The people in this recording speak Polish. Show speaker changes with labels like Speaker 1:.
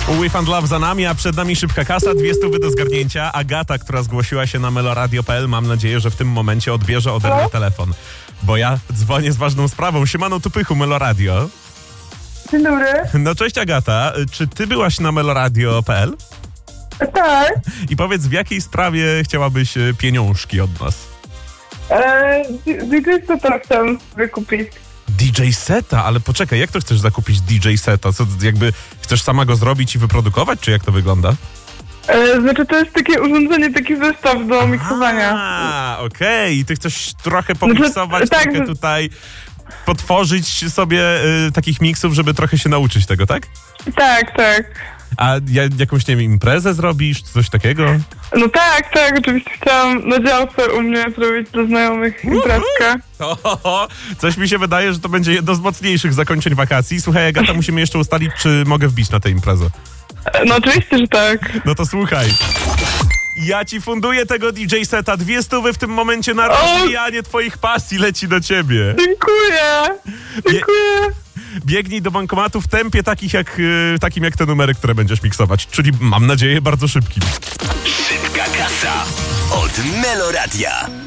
Speaker 1: We Found Love za nami, a przed nami szybka kasa, 200 do zgarnięcia. Agata, która zgłosiła się na meloradio.pl, mam nadzieję, że w tym momencie odbierze ode mnie telefon. Bo ja dzwonię z ważną sprawą. Siemano Tupychu, Meloradio.
Speaker 2: Dzień dobry.
Speaker 1: No cześć Agata, czy ty byłaś na meloradio.pl?
Speaker 2: Tak.
Speaker 1: I powiedz, w jakiej sprawie chciałabyś pieniążki od nas?
Speaker 2: DJ Seta chciałam wykupić.
Speaker 1: DJ seta? Ale poczekaj, jak to chcesz zakupić DJ seta? Co, jakby chcesz sama go zrobić i wyprodukować, czy jak to wygląda?
Speaker 2: Znaczy to jest takie urządzenie, taki zestaw do miksowania.
Speaker 1: A, okej. I ty chcesz trochę pomiksować,
Speaker 2: tak,
Speaker 1: trochę tutaj potworzyć sobie takich miksów, żeby trochę się nauczyć tego, tak?
Speaker 2: Tak, tak.
Speaker 1: A jakąś, nie wiem, imprezę zrobisz, czy coś takiego?
Speaker 2: No tak, oczywiście chciałam na działce u mnie zrobić dla znajomych imprezkę.
Speaker 1: Coś mi się wydaje, że to będzie jedno z mocniejszych zakończeń wakacji. Słuchaj, Agata, musimy jeszcze ustalić, czy mogę wbić na tę imprezę.
Speaker 2: No oczywiście, że tak.
Speaker 1: No to słuchaj. Ja ci funduję tego DJ seta. 200 w tym momencie na rozwijanie twoich pasji leci do ciebie.
Speaker 2: Dziękuję.
Speaker 1: Biegnij do bankomatu w tempie takim jak te numery, które będziesz miksować. Czyli mam nadzieję bardzo szybkim.
Speaker 3: Szybka kasa od Meloradia.